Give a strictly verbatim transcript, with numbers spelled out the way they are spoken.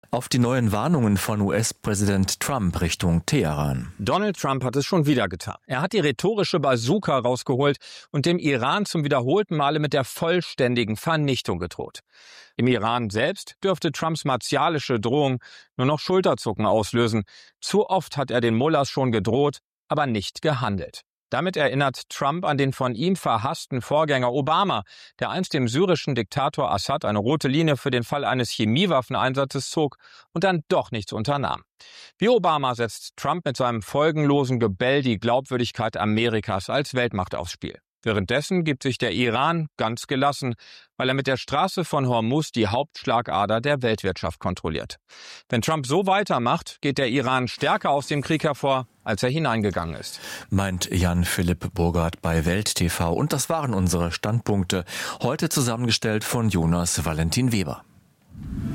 Auf die neuen Warnungen von U S-Präsident Trump Richtung Teheran. Donald Trump hat es schon wieder getan. Er hat die rhetorische Bazooka rausgeholt und dem Iran zum wiederholten Male mit der vollständigen Vernichtung gedroht. Im Iran selbst dürfte Trumps martialische Drohung nur noch Schulterzucken auslösen. Zu oft hat er den Mullahs schon gedroht, aber nicht gehandelt. Damit erinnert Trump an den von ihm verhassten Vorgänger Obama, der einst dem syrischen Diktator Assad eine rote Linie für den Fall eines Chemiewaffeneinsatzes zog und dann doch nichts unternahm. Wie Obama setzt Trump mit seinem folgenlosen Gebell die Glaubwürdigkeit Amerikas als Weltmacht aufs Spiel. Währenddessen gibt sich der Iran ganz gelassen, weil er mit der Straße von Hormuz die Hauptschlagader der Weltwirtschaft kontrolliert. Wenn Trump so weitermacht, geht der Iran stärker aus dem Krieg hervor, als er hineingegangen ist. Meint Jan-Philipp Burgert bei Welt T V. Und das waren unsere Standpunkte, heute zusammengestellt von Jonas Valentin Weber.